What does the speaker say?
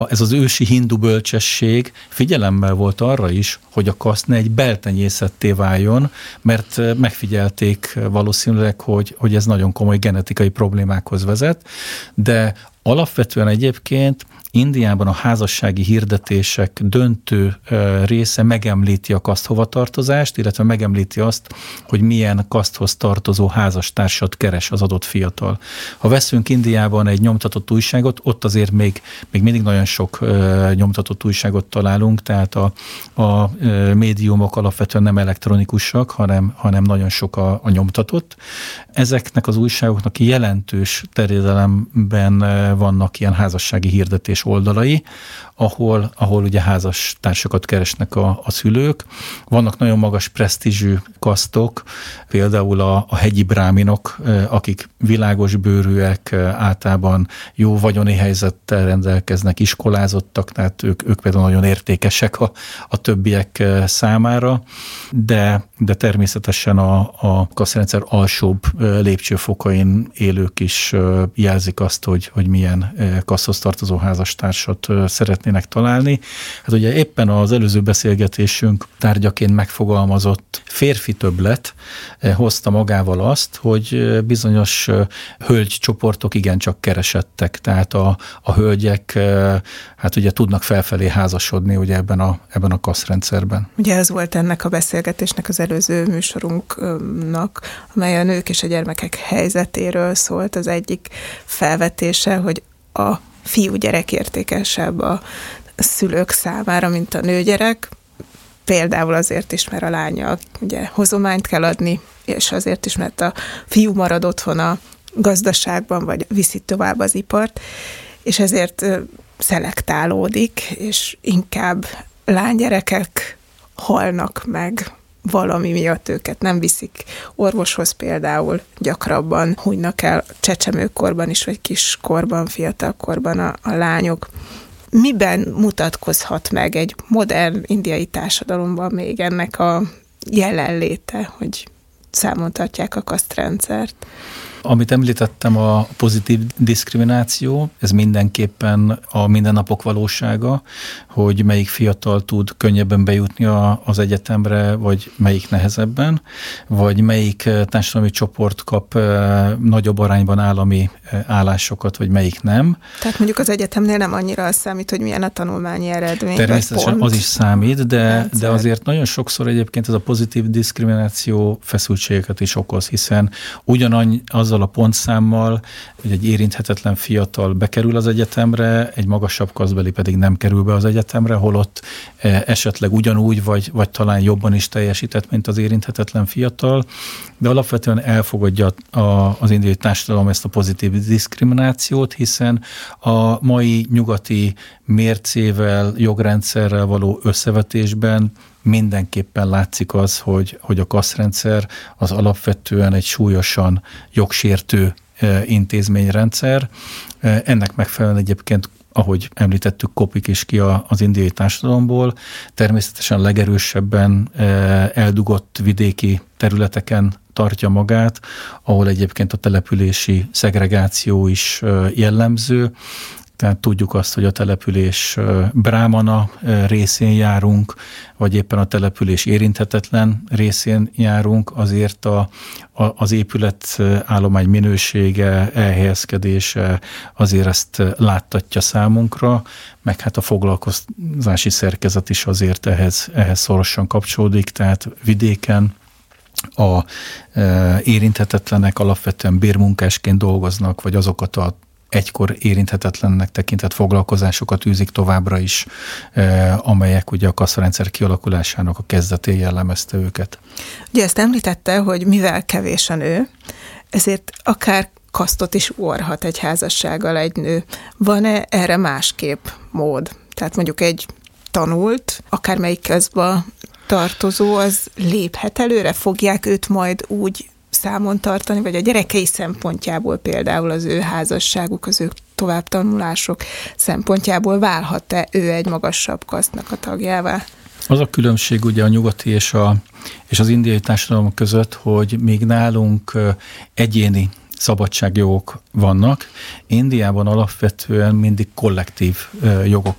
Ez az ősi hindu bölcsesség figyelemmel volt arra is, hogy a kaszt ne egy beltenyészetté váljon, mert megfigyelték valószínűleg, hogy ez nagyon komoly genetikai problémákhoz vezet, de alapvetően egyébként Indiában a házassági hirdetések döntő része megemlíti a kaszt hovatartozást, illetve megemlíti azt, hogy milyen kaszthoz tartozó házastársat keres az adott fiatal. Ha veszünk Indiában egy nyomtatott újságot, ott azért még mindig nagyon sok nyomtatott újságot találunk, tehát a médiumok alapvetően nem elektronikusak, hanem nagyon sok a nyomtatott. Ezeknek az újságoknak jelentős terjedelemben vannak ilyen házassági hirdetés oldalai, ahol ugye házastársakat keresnek a szülők. Vannak nagyon magas presztízsű kasztok, például a hegyi bráminok, akik világos bőrűek, általában jó vagyoni helyzettel rendelkeznek, iskolázottak, tehát ők például nagyon értékesek a többiek számára, de természetesen a kasztrendszer alsóbb lépcsőfokain élők is jelzik azt, hogy milyen kaszthoz tartozó házastársat szeretnének találni. Hát ugye éppen az előző beszélgetésünk tárgyaként megfogalmazott férfi többlet hozta magával azt, hogy bizonyos hölgycsoportok igencsak keresettek, tehát a hölgyek hát ugye tudnak felfelé házasodni ugye ebben a kasztrendszerben. Ugye ez volt ennek a beszélgetésnek az előző műsorunknak, amely a nők és a gyermekek helyzetéről szólt. Az egyik felvetése, hogy a fiúgyerek értékesebb a szülők számára, mint a nőgyerek. Például azért is, mert a lánya ugye hozományt kell adni, és azért is, mert a fiú marad otthon a gazdaságban, vagy viszi tovább az ipart, és ezért szelektálódik, és inkább lánygyerekek halnak meg valami miatt, őket nem viszik orvoshoz például, gyakrabban hunynak el csecsemőkorban is, vagy kiskorban, fiatalkorban a lányok. Miben mutatkozhat meg egy modern indiai társadalomban még ennek a jelenléte, hogy számon tartják a kasztrendszert? Amit említettem, a pozitív diszkrimináció, ez mindenképpen a mindennapok valósága, hogy melyik fiatal tud könnyebben bejutni az egyetemre, vagy melyik nehezebben, vagy melyik társadalmi csoport kap nagyobb arányban állami állásokat, vagy melyik nem. Tehát mondjuk az egyetemnél nem annyira az számít, hogy milyen a tanulmányi eredmény. Természetesen az is számít, de azért nagyon sokszor egyébként ez a pozitív diszkrimináció feszültségeket is okoz, hiszen azzal a pontszámmal, hogy egy érinthetetlen fiatal bekerül az egyetemre, egy magasabb kasztbeli pedig nem kerül be az egyetemre, holott esetleg ugyanúgy, vagy talán jobban is teljesített, mint az érinthetetlen fiatal, de alapvetően elfogadja az indiai társadalom ezt a pozitív diszkriminációt, hiszen a mai nyugati mércével, jogrendszerrel való összevetésben mindenképpen látszik az, hogy a kasztrendszer az alapvetően egy súlyosan jogsértő intézményrendszer. Ennek megfelelően egyébként, ahogy említettük, kopik is ki az indiai társadalomból. Természetesen legerősebben eldugott vidéki területeken tartja magát, ahol egyébként a települési szegregáció is jellemző. Tehát tudjuk azt, hogy a település brámana részén járunk, vagy éppen a település érinthetetlen részén járunk, azért az épületállomány minősége, elhelyezkedése azért ezt láttatja számunkra, meg hát a foglalkozási szerkezet is azért ehhez szorosan kapcsolódik, tehát vidéken a érinthetetlenek alapvetően bérmunkásként dolgoznak, vagy azokat a egykor érinthetetlennek tekintett foglalkozásokat űzik továbbra is, amelyek ugye a kasztrendszer kialakulásának a kezdetén jellemezte őket. Ugye ezt említette, hogy mivel kevés a nő, ezért akár kasztot is orhat egy házassággal egy nő. Van-e erre másképp mód? Tehát mondjuk egy tanult, akármelyik kasztba tartozó, az léphet előre? Fogják őt majd úgy számon tartani, vagy a gyerekei szempontjából például az ő házasságuk, az ő továbbtanulások szempontjából válhat-e ő egy magasabb kasztnak a tagjává? Az a különbség ugye a nyugati és az indiai társadalom között, hogy még nálunk egyéni szabadságjogok vannak. Indiában alapvetően mindig kollektív jogok